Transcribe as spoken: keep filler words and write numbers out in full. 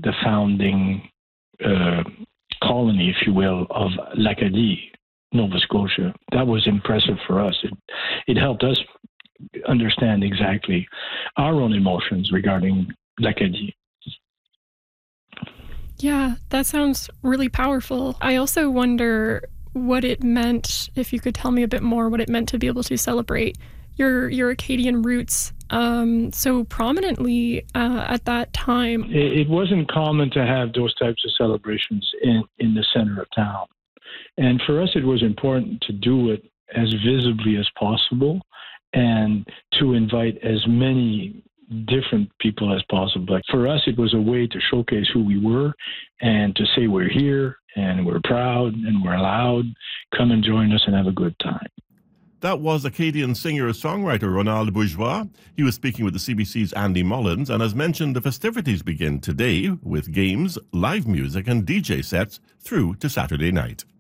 the founding uh, colony, if you will, of l'Acadie, Nova Scotia. That was impressive for us. It, it helped us understand exactly our own emotions regarding l'Acadie. Yeah, that sounds really powerful. I also wonder what it meant, if you could tell me a bit more, what it meant to be able to celebrate your your Acadian roots um, so prominently uh, at that time. It, it wasn't common to have those types of celebrations in, in the center of town. And for us, it was important to do it as visibly as possible and to invite as many different people as possible. Like for us, it was a way to showcase who we were and to say we're here and we're proud and we're loud. Come and join us and have a good time. That was Acadian singer-songwriter Ronald Bourgeois. He was speaking with the C B C's Andy Mullins, and as mentioned, the festivities begin today with games, live music and D J sets through to Saturday night.